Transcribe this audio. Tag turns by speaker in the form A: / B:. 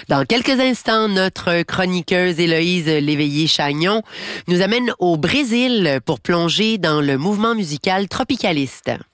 A: Dans quelques instants, notre chroniqueuse Héloïse Léveillé-Chagnon nous amène au Brésil pour plonger dans le mouvement musical tropicaliste.